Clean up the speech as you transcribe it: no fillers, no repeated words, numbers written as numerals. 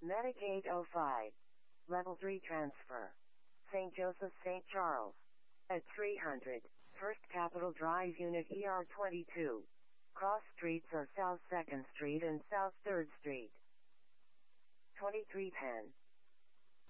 Medic 805. Level 3 transfer. St. Joseph St. Charles. At 300. First Capitol Drive Unit ER22. Cross streets are South 2nd Street and South 3rd Street. 2310.